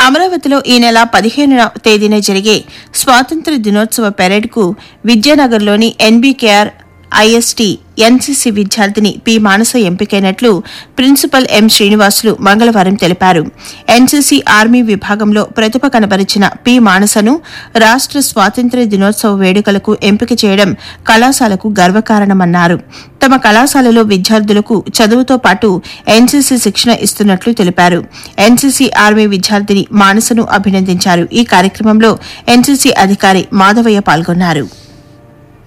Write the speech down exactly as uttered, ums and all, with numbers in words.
అమరావతిలో ఈ నెల పదిహేనున తేదీన జరిగే స్వాతంత్ర్య దినోత్సవ పెరేడ్కు విద్యానగర్లోని ఎన్బీకేఆర్ ఐఎస్టీ ఎన్సీసీ విద్యార్థిని పి మానస ఎంపికైనట్లు ప్రిన్సిపల్ ఎం శ్రీనివాసులు మంగళవారం తెలిపారు. ఎన్సీసీ ఆర్మీ విభాగంలో ప్రతిభ కనబరిచిన పి మానసను రాష్ట స్వాతంత్ర్య దినోత్సవ వేడుకలకు ఎంపిక చేయడం కళాశాలకు గర్వకారణమన్నారు. తమ కళాశాలలో విద్యార్థులకు చదువుతో పాటు ఎన్సీసీ శిక్షణ ఇస్తున్నట్లు తెలిపారు. ఎన్సీసీ ఆర్మీ విద్యార్థిని మానసను అభినందించారు. ఈ కార్యక్రమంలో ఎన్సీసీ అధికారి మాధవయ్య పాల్గొన్నారు.